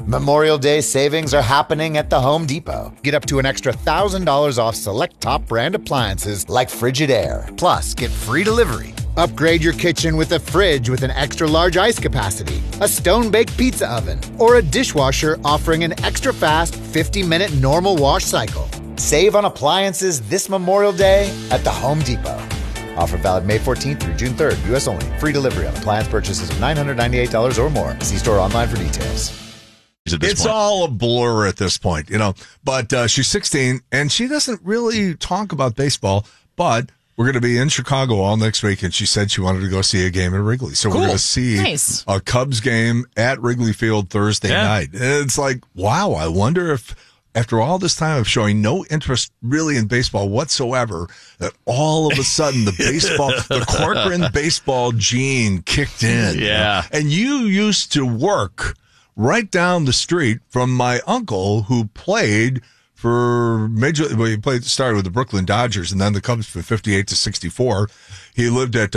Memorial Day savings are happening at the Home Depot. Get up to an extra $1,000 off select top brand appliances like Frigidaire. Plus, get free delivery. Upgrade your kitchen with a fridge with an extra large ice capacity, a stone-baked pizza oven, or a dishwasher offering an extra fast 50-minute normal wash cycle. Save on appliances this Memorial Day at the Home Depot. Offer valid May 14th through June 3rd. U.S. only. Free delivery on appliance purchases of $998 or more. See store online for details. It's all a blur at this point, But she's 16, and she doesn't really talk about baseball, but we're going to be in Chicago all next week, and she said she wanted to go see a game at Wrigley. So We're going to see a Cubs game at Wrigley Field Thursday night. And it's like, wow, I wonder if after all this time of showing no interest really in baseball whatsoever, that all of a sudden the Corcoran baseball gene kicked in. Yeah. And you used to work right down the street from my uncle who played for started with the Brooklyn Dodgers and then the Cubs from 58 to 64. He lived at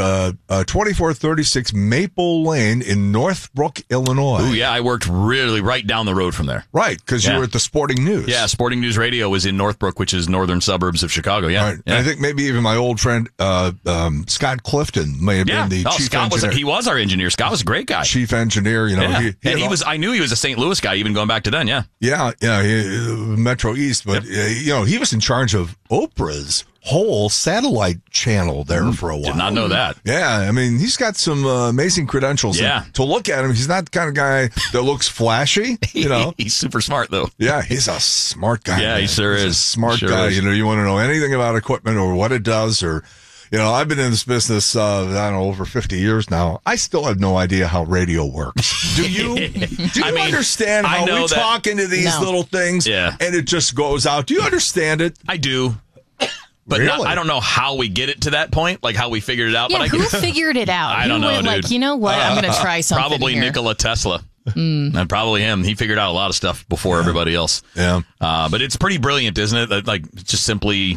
2436 Maple Lane in Northbrook, Illinois. Oh, yeah, I worked really right down the road from there. Right, because you were at the Sporting News. Yeah, Sporting News Radio was in Northbrook, which is northern suburbs of Chicago. Yeah, right. And I think maybe even my old friend Scott Clifton may have been the chief engineer. He was our engineer. Scott was a great guy. Chief engineer, I knew he was a St. Louis guy, even going back to then. Yeah, Metro East, but he was in charge of Oprah's whole satellite channel there for a while. Did not know that. Yeah, I mean, he's got some amazing credentials. Yeah. And to look at him, he's not the kind of guy that looks flashy, He's super smart, though. Yeah, he's a smart guy. Yeah, man. he sure he's is. A smart guy. Is. You want to know anything about equipment or what it does or... I've been in this business, over 50 years now. I still have no idea how radio works. Do you? Do you understand how we talk into these little things and it just goes out? Do you understand it? I do. But really? I don't know how we get it to that point, like how we figured it out. Yeah, but who figured it out? I don't know, dude. Like, you know what? I'm going to try something Probably here. Nikola Tesla. And probably him. He figured out a lot of stuff before everybody else. Yeah. But it's pretty brilliant, isn't it? Like, just simply,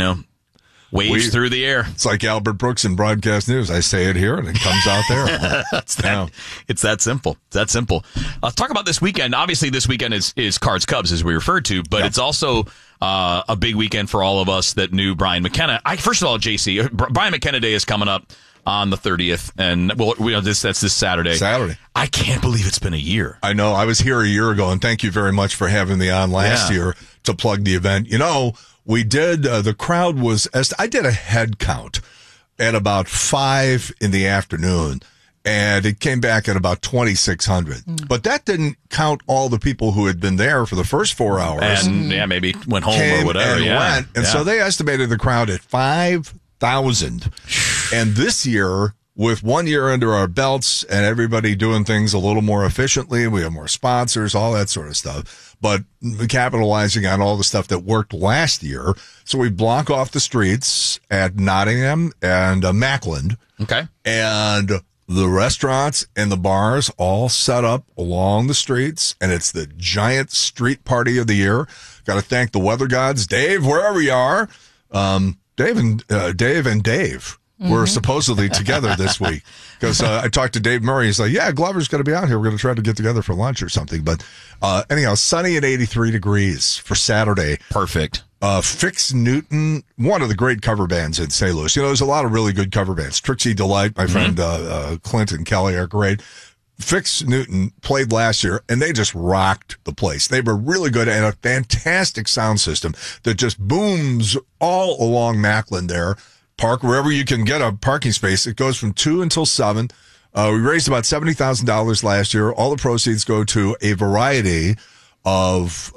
waves through the air. It's like Albert Brooks in broadcast news. I say it here and it comes out there. It's that simple. It's that simple. Let's talk about this weekend. Obviously, this weekend is Cards Cubs, as we referred to, but it's also a big weekend for all of us that knew Brian McKenna. First of all, JC, Brian McKenna Day is coming up on the 30th, and that's this Saturday. I can't believe it's been a year. I know. I was here a year ago, and thank you very much for having me on last year to plug the event. We did, the crowd was, I did a head count at about 5 in the afternoon, and it came back at about 2,600. But that didn't count all the people who had been there for the first 4 hours. And, maybe went home or whatever. And so they estimated the crowd at 5,000. And this year, with 1 year under our belts and everybody doing things a little more efficiently, we have more sponsors, all that sort of stuff. But capitalizing on all the stuff that worked last year. So we block off the streets at Nottingham and Mackland. Okay. And the restaurants and the bars all set up along the streets. And it's the giant street party of the year. Got to thank the weather gods. Dave, wherever you are. Dave and Dave. We're supposedly together this week because I talked to Dave Murray. He's like, yeah, Glover's going to be out here. We're going to try to get together for lunch or something. But anyhow, sunny at 83 degrees for Saturday. Perfect. Fix Newton, one of the great cover bands in St. Louis. There's a lot of really good cover bands. Trixie Delight, my friend Clint and Kelly are great. Fix Newton played last year, and they just rocked the place. They were really good and a fantastic sound system that just booms all along Mackland there. Park wherever you can get a parking space. It goes from 2 until 7. We raised about $70,000 last year. All the proceeds go to a variety of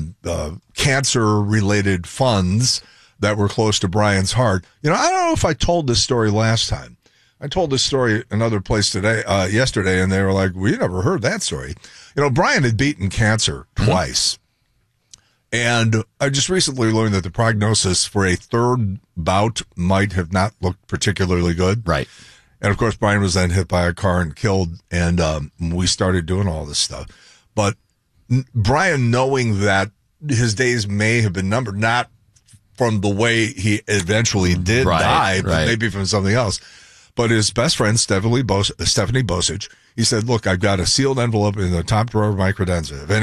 cancer-related funds that were close to Brian's heart. I don't know if I told this story last time. I told this story another place yesterday, and they were like, "We never heard that story." Brian had beaten cancer twice. And I just recently learned that the prognosis for a third bout might have not looked particularly good. Right. And, of course, Brian was then hit by a car and killed, and we started doing all this stuff. But Brian, knowing that his days may have been numbered, not from the way he eventually did die, but maybe from something else. But his best friend, Stephanie Bosich, he said, look, I've got a sealed envelope in the top drawer of my credenza. If